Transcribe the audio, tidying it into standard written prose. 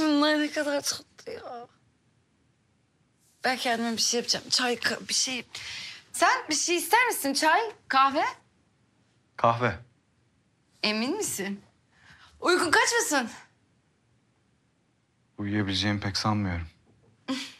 Bunlar ne kadar tatlı ya. Ben kendime bir şey yapacağım. Çay, bir şey. Sen bir şey ister misin? Çay, kahve? Kahve. Emin misin? Uykun kaçmasın. Uyuyabileceğimi pek sanmıyorum.